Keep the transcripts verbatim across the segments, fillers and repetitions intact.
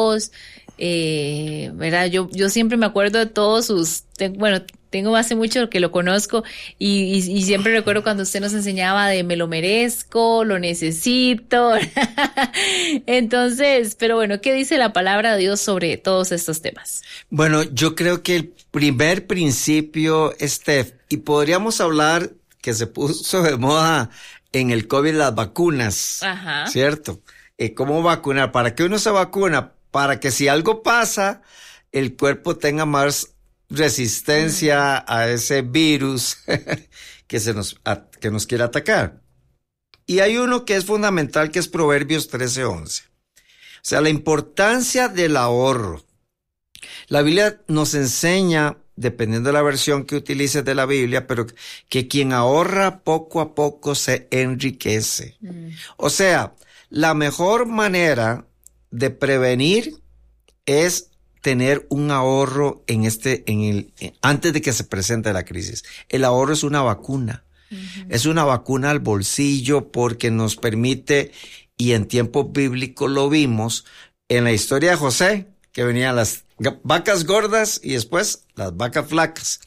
Dios, eh, ¿verdad? Yo, yo siempre me acuerdo de todos sus, te, bueno, tengo hace mucho que lo conozco y, y, y siempre recuerdo cuando usted nos enseñaba de me lo merezco, lo necesito. Entonces, pero bueno, ¿qué dice la palabra de Dios sobre todos estos temas? Bueno, yo creo que el primer principio, Steph, y podríamos hablar que se puso de moda en el COVID las vacunas, Ajá. ¿cierto? Eh, ¿Cómo vacunar? ¿Para qué uno se vacuna? Para que si algo pasa, el cuerpo tenga más resistencia a ese virus que se nos, a, que nos quiere atacar. Y hay uno que es fundamental, que es Proverbios trece once. O sea, la importancia del ahorro. La Biblia nos enseña, dependiendo de la versión que utilices de la Biblia, pero que quien ahorra poco a poco se enriquece. Mm. O sea, la mejor manera de prevenir es tener un ahorro en este, en el, antes de que se presente la crisis. El ahorro es una vacuna. Uh-huh. Es una vacuna al bolsillo porque nos permite, y en tiempos bíblicos lo vimos, en la historia de José, que venían las vacas gordas y después las vacas flacas.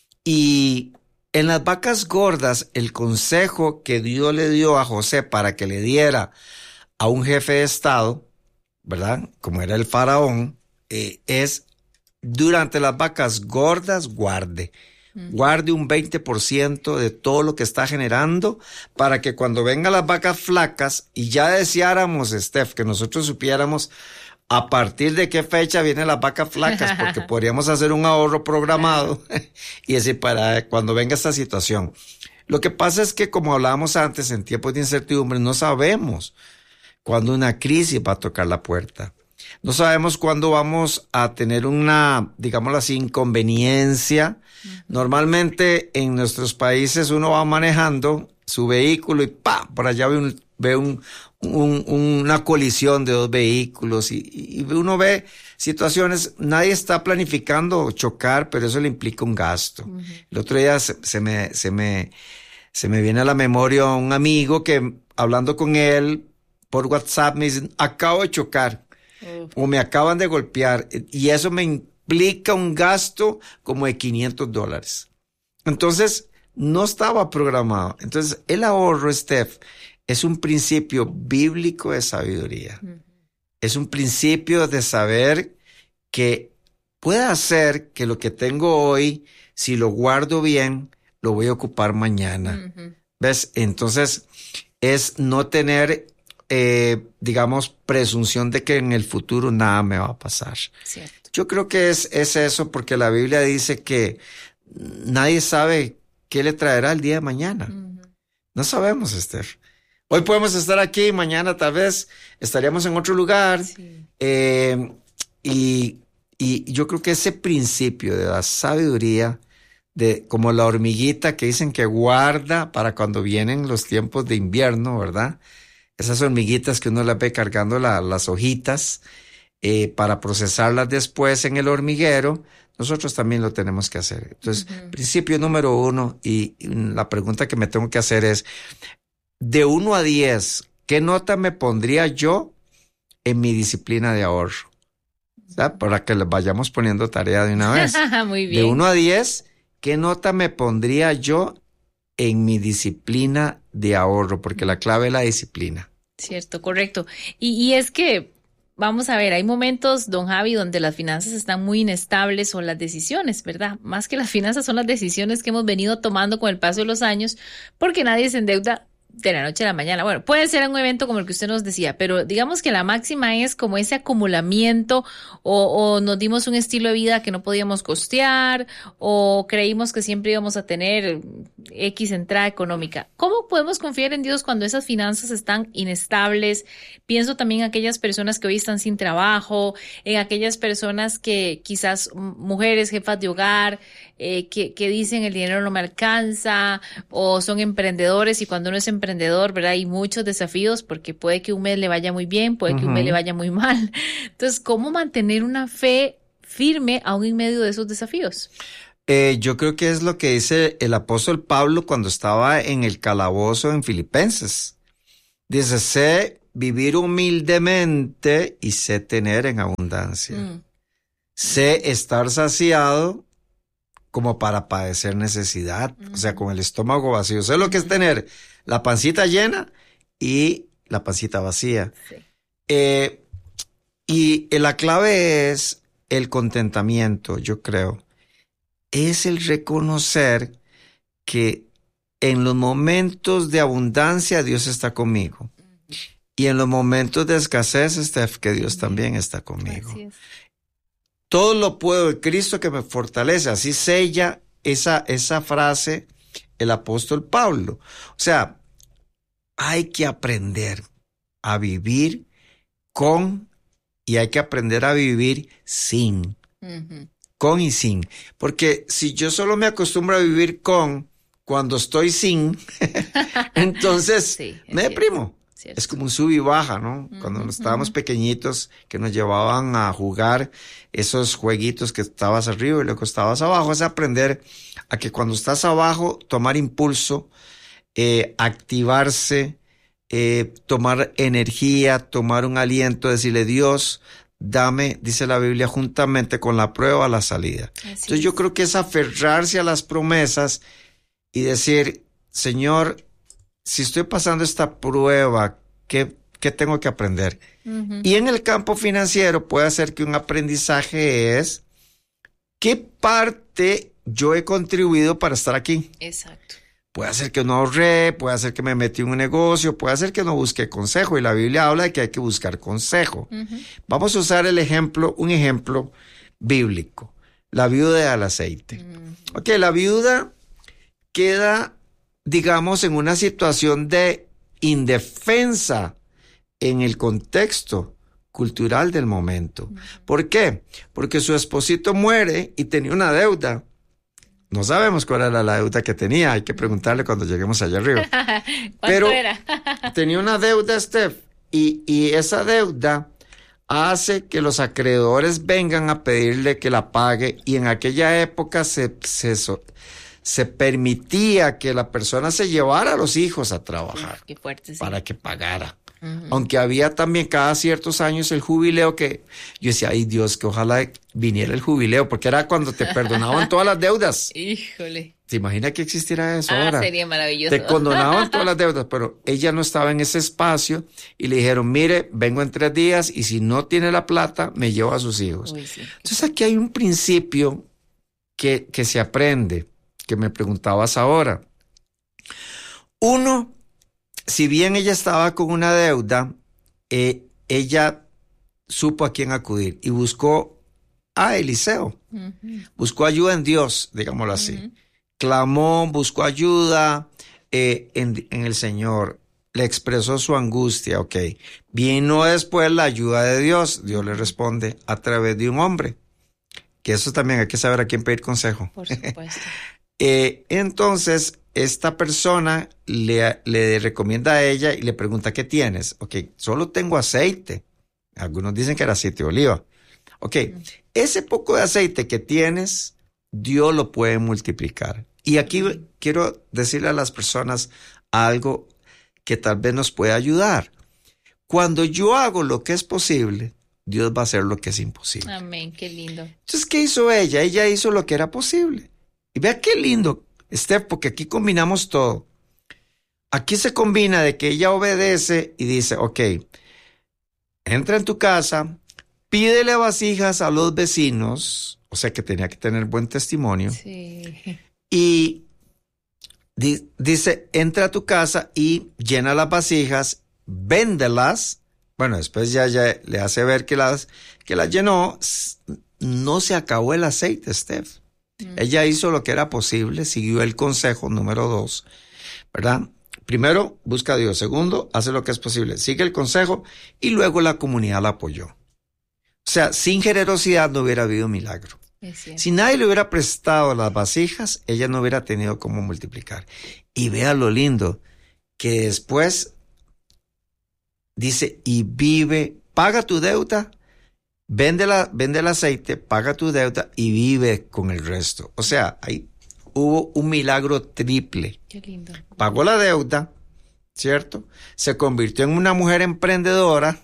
Y en las vacas gordas, el consejo que Dios le dio a José para que le diera a un jefe de Estado, ¿verdad? Como era el faraón, Eh, es durante las vacas gordas guarde, mm. guarde un veinte por ciento de todo lo que está generando para que cuando vengan las vacas flacas, y ya deseáramos, Steph, que nosotros supiéramos a partir de qué fecha vienen las vacas flacas, porque podríamos hacer un ahorro programado y decir para cuando venga esta situación. Lo que pasa es que, como hablábamos antes, en tiempos de incertidumbre no sabemos cuándo una crisis va a tocar la puerta. No sabemos cuándo vamos a tener una, digámoslo así, inconveniencia. Uh-huh. Normalmente en nuestros países uno va manejando su vehículo y ¡pam! Por allá ve, un, ve un, un, una colisión de dos vehículos y, y uno ve situaciones, nadie está planificando chocar, pero eso le implica un gasto. Uh-huh. El otro día se, se me, se me, se me viene a la memoria un amigo que, hablando con él por WhatsApp, me dice, acabo de chocar. Uh. O me acaban de golpear, y eso me implica un gasto como de quinientos dólares. Entonces, no estaba programado. Entonces, el ahorro, Steph, es un principio bíblico de sabiduría. Uh-huh. Es un principio de saber que puede hacer que lo que tengo hoy, si lo guardo bien, lo voy a ocupar mañana. Uh-huh. ¿Ves? Entonces, es no tener Eh, digamos, presunción de que en el futuro nada me va a pasar. Cierto. Yo creo que es, es eso, porque la Biblia dice que nadie sabe qué le traerá el día de mañana. Uh-huh. No sabemos, Esther. Hoy podemos estar aquí, mañana tal vez estaríamos en otro lugar. Sí. Eh, y, y yo creo que ese principio de la sabiduría, de como la hormiguita que dicen que guarda para cuando vienen los tiempos de invierno, ¿verdad? Esas hormiguitas que uno las ve cargando la, las hojitas eh, para procesarlas después en el hormiguero, nosotros también lo tenemos que hacer. Entonces, uh-huh. principio número uno, y, y la pregunta que me tengo que hacer es, de uno a diez, ¿qué nota me pondría yo en mi disciplina de ahorro? ¿Sabes? Para que les vayamos poniendo tarea de una vez. Muy bien. De uno a diez, ¿qué nota me pondría yo en mi disciplina de ahorro? Porque la clave es la disciplina. Cierto, correcto. Y, y es que, vamos a ver, hay momentos, don Javi, donde las finanzas están muy inestables, o las decisiones, ¿verdad? Más que las finanzas son las decisiones que hemos venido tomando con el paso de los años, porque nadie se endeuda de la noche a la mañana. Bueno, puede ser un evento como el que usted nos decía, pero digamos que la máxima es como ese acumulamiento, o, o nos dimos un estilo de vida que no podíamos costear, o creímos que siempre íbamos a tener X entrada económica. ¿Cómo podemos confiar en Dios cuando esas finanzas están inestables? Pienso también en aquellas personas que hoy están sin trabajo, en aquellas personas que quizás mujeres, jefas de hogar, eh, que, que dicen el dinero no me alcanza, o son emprendedores, y cuando uno es emprendedor, ¿verdad? Hay muchos desafíos, porque puede que un mes le vaya muy bien, puede uh-huh. que un mes le vaya muy mal. Entonces, ¿cómo mantener una fe firme aún en medio de esos desafíos? Eh, yo creo que es lo que dice el apóstol Pablo cuando estaba en el calabozo en Filipenses. Dice, sé vivir humildemente y sé tener en abundancia. Mm. Sé estar saciado como para padecer necesidad, mm. o sea, con el estómago vacío. Sé lo que es tener la pancita llena y la pancita vacía. Sí. Eh, y la clave es el contentamiento, yo creo. Es el reconocer que en los momentos de abundancia Dios está conmigo. Uh-huh. Y en los momentos de escasez, Steph, que Dios uh-huh. también está conmigo. Todo lo puedo en Cristo que me fortalece. Así sella esa, esa frase el apóstol Pablo. O sea, hay que aprender a vivir con y hay que aprender a vivir sin. Uh-huh. Con y sin. Porque si yo solo me acostumbro a vivir con cuando estoy sin, entonces sí, me deprimo. Cierto. Es como un sub y baja, ¿no? Uh-huh, cuando estábamos uh-huh. pequeñitos, que nos llevaban a jugar esos jueguitos que estabas arriba y luego estabas abajo, es aprender a que cuando estás abajo, tomar impulso, eh, activarse, eh, tomar energía, tomar un aliento, decirle, Dios, dame, dice la Biblia, juntamente con la prueba, la salida. Así Entonces es. Yo creo que es aferrarse a las promesas y decir, Señor, si estoy pasando esta prueba, ¿qué, qué tengo que aprender? Uh-huh. Y en el campo financiero puede ser que un aprendizaje es ¿qué parte yo he contribuido para estar aquí? Exacto. Puede ser que no ahorré, puede ser que me metí en un negocio, puede ser que no busqué consejo. Y la Biblia habla de que hay que buscar consejo. Uh-huh. Vamos a usar el ejemplo, un ejemplo bíblico. La viuda del aceite. Uh-huh. Ok, la viuda queda, digamos, en una situación de indefensa en el contexto cultural del momento. Uh-huh. ¿Por qué? Porque su esposito muere y tenía una deuda. No sabemos cuál era la deuda que tenía, hay que preguntarle cuando lleguemos allá arriba. Pero era? Tenía una deuda, Steph, y, y esa deuda hace que los acreedores vengan a pedirle que la pague, y en aquella época se, se, se permitía que la persona se llevara a los hijos a trabajar. Uf, qué fuerte, sí. Para que pagara. Uh-huh. Aunque había también cada ciertos años el jubileo, que yo decía, ay Dios, que ojalá viniera el jubileo, porque era cuando te perdonaban todas las deudas. Híjole. ¿Te imaginas que existiera eso ah, ahora? Sería maravilloso. Te condonaban todas las deudas, pero ella no estaba en ese espacio y le dijeron, mire, vengo en tres días y si no tiene la plata, me llevo a sus hijos. Uy, sí. Entonces aquí hay un principio que, que se aprende, que me preguntabas ahora. Uno, si bien ella estaba con una deuda, eh, ella supo a quién acudir y buscó a Eliseo. Uh-huh. Buscó ayuda en Dios, digámoslo así. Uh-huh. Clamó, buscó ayuda eh, en, en el Señor. Le expresó su angustia, ok. Vino después la ayuda de Dios. Dios le responde a través de un hombre. Que eso también hay que saber a quién pedir consejo. Por supuesto. eh, entonces, esta persona le, le recomienda a ella y le pregunta, ¿qué tienes? Ok, solo tengo aceite. Algunos dicen que era aceite de oliva. Ok, uh-huh. Ese poco de aceite que tienes, Dios lo puede multiplicar. Y aquí uh-huh. quiero decirle a las personas algo que tal vez nos puede ayudar. Cuando yo hago lo que es posible, Dios va a hacer lo que es imposible. Amén, qué lindo. Entonces, ¿qué hizo ella? Ella hizo lo que era posible. Y vea qué lindo, Steph, porque aquí combinamos todo. Aquí se combina de que ella obedece y dice, ok, entra en tu casa, pídele vasijas a los vecinos, o sea que tenía que tener buen testimonio. Sí. Y di, dice, entra a tu casa y llena las vasijas, véndelas. Bueno, después ya, ya le hace ver que las, que las llenó. No se acabó el aceite, Steph. Mm. Ella hizo lo que era posible, siguió el consejo número dos, ¿verdad? Primero, busca a Dios. Segundo, hace lo que es posible, sigue el consejo y luego la comunidad la apoyó. O sea, sin generosidad no hubiera habido milagro. Si nadie le hubiera prestado las vasijas, ella no hubiera tenido cómo multiplicar. Y vea lo lindo, que después dice, y vive, paga tu deuda, vende, la, vende el aceite, paga tu deuda y vive con el resto. O sea, ahí hubo un milagro triple. Qué lindo. Pagó la deuda, ¿cierto? Se convirtió en una mujer emprendedora.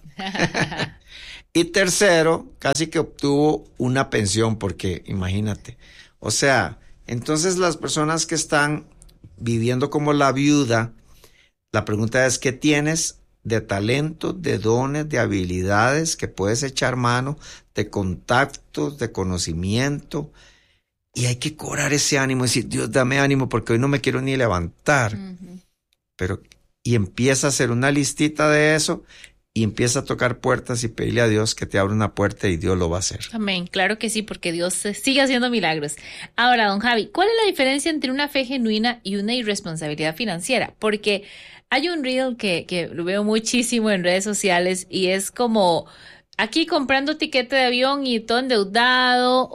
Y tercero, casi que obtuvo una pensión, porque imagínate. O sea, entonces las personas que están viviendo como la viuda, la pregunta es, ¿qué tienes de talento, de dones, de habilidades que puedes echar mano, de contactos, de conocimiento? Y hay que cobrar ese ánimo, decir, Dios, dame ánimo porque hoy no me quiero ni levantar. Uh-huh. Pero, y empieza a hacer una listita de eso y empieza a tocar puertas y pedirle a Dios que te abra una puerta y Dios lo va a hacer. Amén, claro que sí, porque Dios sigue haciendo milagros. Ahora, don Javi, ¿cuál es la diferencia entre una fe genuina y una irresponsabilidad financiera? Porque hay un reel que, que lo veo muchísimo en redes sociales y es como aquí comprando tiquete de avión y todo endeudado,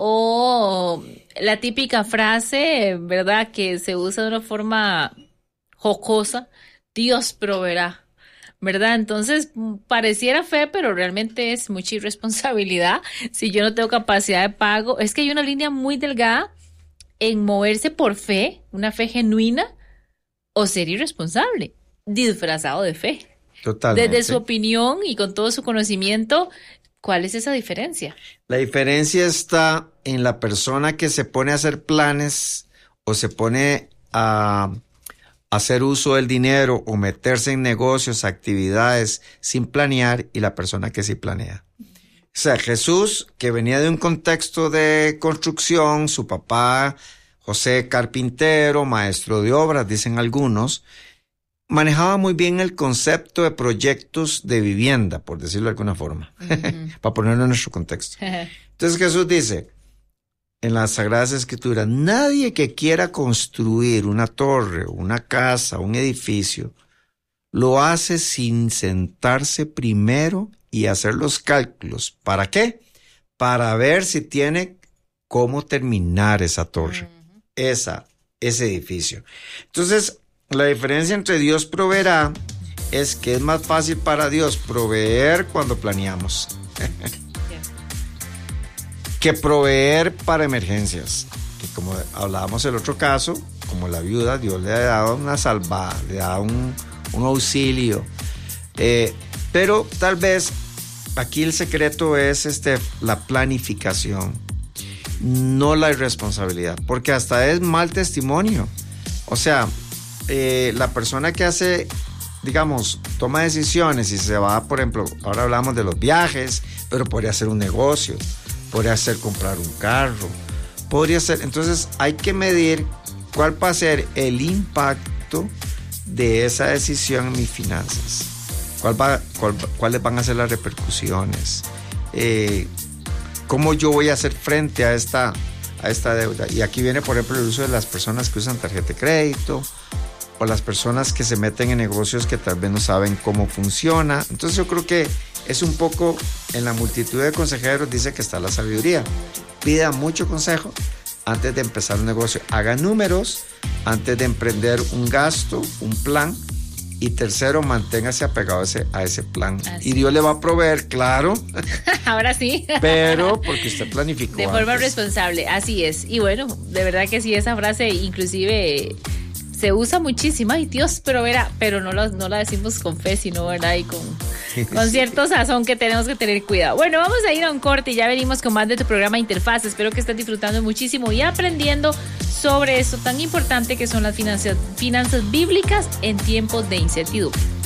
o la típica frase, ¿verdad?, que se usa de una forma jocosa, Dios proveerá, ¿verdad? Entonces, pareciera fe, pero realmente es mucha irresponsabilidad. Si yo no tengo capacidad de pago, es que hay una línea muy delgada en moverse por fe, una fe genuina, o ser irresponsable, disfrazado de fe. Totalmente. Desde su opinión y con todo su conocimiento, ¿cuál es esa diferencia? La diferencia está en la persona que se pone a hacer planes o se pone a hacer uso del dinero o meterse en negocios, actividades sin planear, y la persona que sí planea. O sea, Jesús, que venía de un contexto de construcción, su papá, José carpintero, maestro de obras, dicen algunos, manejaba muy bien el concepto de proyectos de vivienda, por decirlo de alguna forma, uh-huh. para ponerlo en nuestro contexto. Entonces Jesús dice en las Sagradas Escrituras, nadie que quiera construir una torre, una casa, un edificio, lo hace sin sentarse primero y hacer los cálculos. ¿Para qué? Para ver si tiene cómo terminar esa torre, uh-huh. esa, ese edificio. Entonces, la diferencia entre Dios proveerá es que es más fácil para Dios proveer cuando planeamos que proveer para emergencias. Que como hablábamos en el otro caso, como la viuda, Dios le ha dado una salvada, le ha dado un, un auxilio. Eh, pero tal vez aquí el secreto es este, la planificación, no la irresponsabilidad, porque hasta es mal testimonio. O sea, Eh, la persona que hace, digamos, toma decisiones y se va, por ejemplo, ahora hablamos de los viajes, pero podría ser un negocio, podría ser comprar un carro, podría ser, entonces hay que medir cuál va a ser el impacto de esa decisión en mis finanzas, cuál va, cuál, cuáles van a ser las repercusiones, eh, cómo yo voy a hacer frente a esta, a esta deuda. Y aquí viene, por ejemplo, el uso de las personas que usan tarjeta de crédito, o las personas que se meten en negocios que tal vez no saben cómo funciona. Entonces yo creo que es un poco, en la multitud de consejeros dice que está la sabiduría. Pida mucho consejo antes de empezar un negocio. Haga números antes de emprender un gasto, un plan. Y tercero, manténgase apegado a ese, a ese plan. Así y Dios es. Le va a proveer, claro. Ahora sí. Pero porque usted planificó de forma antes. Responsable, así es. Y bueno, de verdad que sí, esa frase inclusive se usa muchísimo. Ay, Dios proveerá, pero no, lo, no la decimos con fe, sino, ¿verdad? Y con, con cierto sazón que tenemos que tener cuidado. Bueno, vamos a ir a un corte y ya venimos con más de tu programa Interfaz. Espero que estés disfrutando muchísimo y aprendiendo sobre esto tan importante que son las finanzas, finanzas bíblicas en tiempos de incertidumbre.